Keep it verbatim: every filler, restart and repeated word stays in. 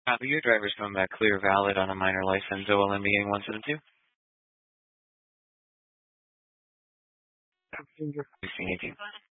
Copy. Your driver's coming back clear, valid on a minor license. O L M beginning one seven two. Passenger. sixteen eighteen.